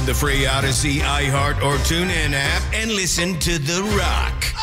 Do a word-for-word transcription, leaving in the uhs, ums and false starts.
The free Odyssey, iHeart, or TuneIn app and listen to The Rock.